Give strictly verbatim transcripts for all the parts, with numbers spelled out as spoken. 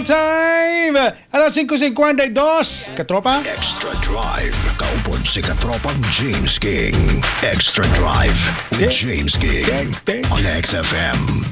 time! Alas singko singkwenta y dos. Katropa? Extra Drive. Kaupon si Katropang James King. Extra Drive with James King on X F M.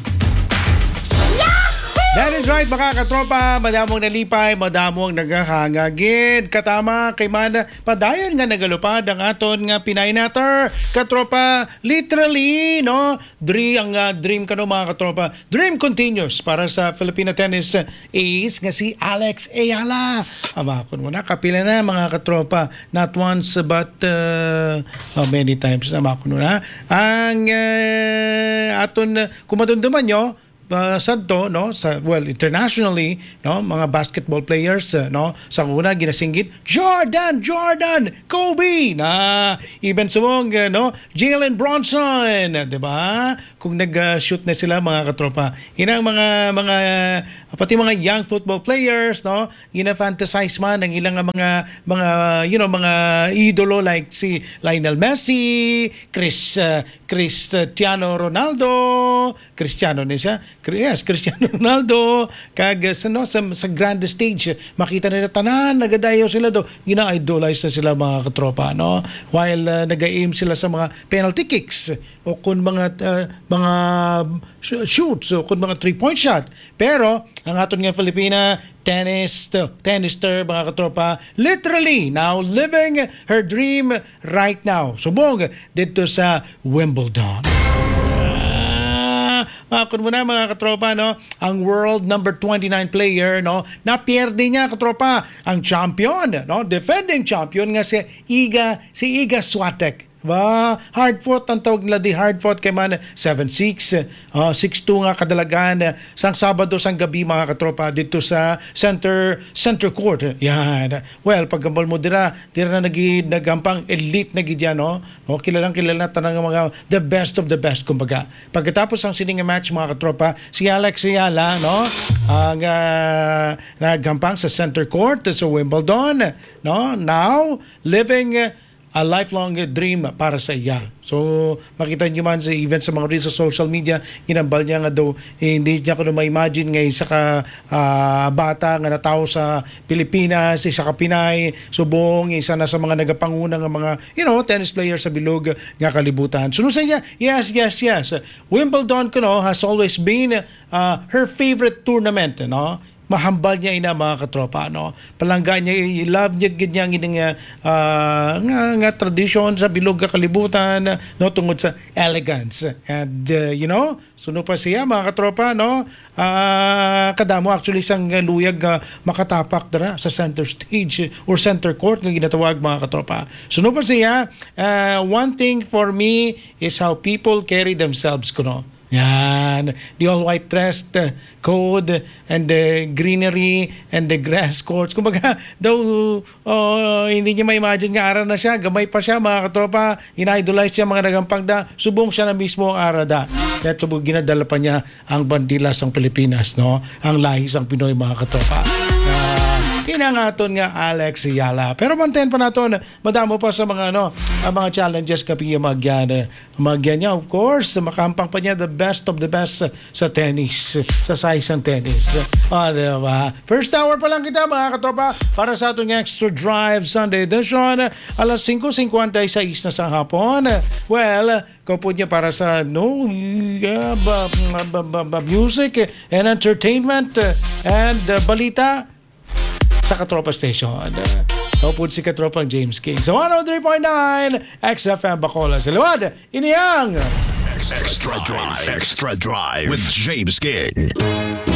That is right, mga katropa. Madamong nalipay, madamong nagahangagid. Katama kay Mana, padayon nga nagalupad ang aton nga Pinay natter. Katropa, literally, no? Dream, ang uh, dream kano mga katropa. Dream continues para sa Filipino tennis ace nga si Alex Ayala. Ama, kung muna, kapila na mga katropa. Not once, but uh, oh, many times. Ama, kung muna. Ang uh, aton, kung matunduman nyo, Uh, sadto no sa well internationally no mga basketball players uh, no sa una ginasinggit Jordan Jordan Kobe na even sumong uh, no Jalen Bronson, di ba? Kung nag-shoot na sila mga katropa, inang mga mga uh, pati mga young football players no gina-fantasize man ng ilang mga mga you know mga idolo like si Lionel Messi, Chris uh, Cristiano Ronaldo, Cristiano ni siya. Yes, Cristiano Ronaldo kag sa no sa, sa grand stage makita nila tanan nagadayo sila do gina-idolize na sila mga katropa no while uh, nag-aim sila sa mga penalty kicks o kun mga uh, mga shoots o kun mga three point shot, pero ang aton nga Filipina tennis tennister mga katropa literally now living her dream right now subong dito sa Wimbledon. Uh, kung muna mga katropa no, ang world number twenty-nine player no, napierde niya katropa ang champion no, defending champion nga si Iga si Iga Swiatek. Ba, hard fought ang tawag nila di hard fought kay man seven six, uh, six two nga kadalagan uh, sang Sabado sang gabi mga katropa dito sa center center court. Yan. Well, paggambal mo dira, dira na nagi nagampang elite na gid yan no. No, kilalang kilala tanang mga the best of the best kumbaga. Pagkatapos ang sining match mga katropa, si Alex Ayala no, ang uh, nagampang sa center court sa Wimbledon no. Now living uh, a lifelong dream para sa iya. So, makita niyo man sa event sa mga reels sa social media, ginambal niya nga daw, eh, hindi niya ko na ma-imagine nga isa ka uh, bata nga natao sa Pilipinas, isa ka Pinay, subong, isa na sa mga nagapanguna nga mga, you know, tennis players sa bilog nga kalibutan. So, sa niya, yes, yes, yes. Wimbledon ko, no, has always been uh, her favorite tournament, no? Mahambal niya ina mga katropa no, palangga niya i-love niya gid niya ining uh, nga, nga tradisyon sa bilog ka kalibutan no tungod sa elegance and uh, you know suno pa siya mga katropa no uh, kadamo actually sang luyag uh, makatapak dara sa center stage or center court nga ginatawag mga katropa. Suno pa siya uh, one thing for me is how people carry themselves kuno. Yan, the all white dress uh, code and the greenery and the grass courts. Kumbaga daw uh, hindi niya ma-imagine nga ara na siya, gamay pa siya mga katropa, ina-idolize siya mga nagampang da, subong siya na mismo ang ara da. Kaya tubog ginadala pa niya ang bandilas ng Pilipinas, no? Ang lahis ang Pinoy mga katropa. Uh, Inangaton nga Alex Ayala. Pero mantayan pa naton, madamo pa sa mga ano, ang mga challenges kapi magyan. Magyan niya of course, makampang pa niya the best of the best sa tennis, sa size ng tennis. Ah, diba? First hour pa lang kita mga katropa para sa ating Extra Drive Sunday edition. Alas singko singkwenta y sais na sa hapon. Well, kaupo niya para sa no uh, ba, ba, ba, ba, music and entertainment and uh, balita sa Katropa Station. Uh, Kaupo si Katropang James King. So one oh three point nine X F M Bacolod. Sa liwad, iniyang Extra Drive. Extra Drive with James King.